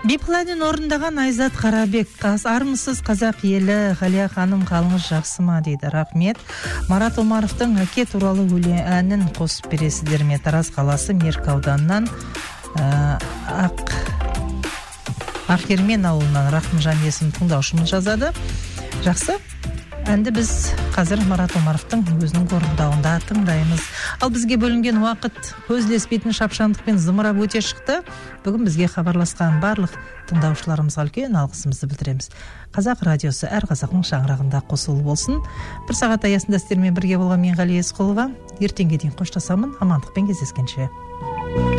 Бипладин орындаған Айзат Қарабек, армысыз қазақ елі, Ғалия ханым қалыңыз жақсы ма дейді. Рахмет. Марат Омаровтың әке туралы әнін қосып бересіздер ме? Тараз қаласы Меркі ауданынан Ақермен ауылынан Рахымжан есімді тыңдаушымыз жазады. Жақсы. Әнді біз қазір Марат Омаровтың өзінің орындауында тыңдаймыз. Ал бізге бөлінген уақыт көзілеспейтін шапшаңдықпен зымырап өте шықты. Бүгін бізге хабарласқан барлық тыңдаушыларымызға үлкен алғысымызды білдіреміз. Қазақ радиосы әр қазақтың шаңырағында қосылы болсын. Бір сағат аясында сіздермен бірге болған мен Ғалия Есқұлова. Ертеңге дейін қоштасамын. Амандықпен кездескенше.